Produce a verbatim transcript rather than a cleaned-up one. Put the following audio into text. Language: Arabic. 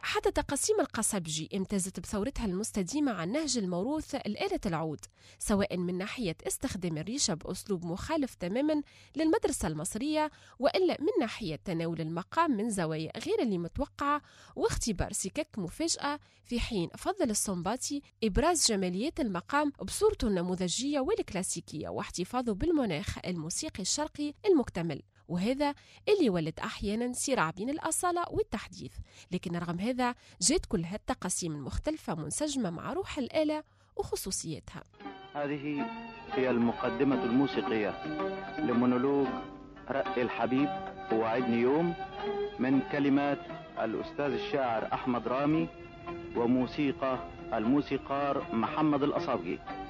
حتى تقاسيم القصبجي امتازت بثورتها المستديمة عن نهج الموروث الآلة العود، سواء من ناحية استخدام الريشة بأسلوب مخالف تماما للمدرسة المصرية، وإلا من ناحية تناول المقام من زوايا غير اللي متوقعة واختبار سكك مفاجأة، في حين فضل السنباطي إبراز جماليات المقام بصورته النموذجية والكلاسيكية واحتفاظه بالمناخ الموسيقي الشرقي المكتمل، وهذا اللي ولد أحيانا صراع بين الأصالة والتحديث. لكن رغم هذا جات كل هالتقاسيم المختلفة منسجمة مع روح الآلة وخصوصياتها. هذه هي المقدمة الموسيقية لمونولوج رق الحبيب ووعدني يوم، من كلمات الأستاذ الشاعر أحمد رامي وموسيقى الموسيقار محمد الأصابجي.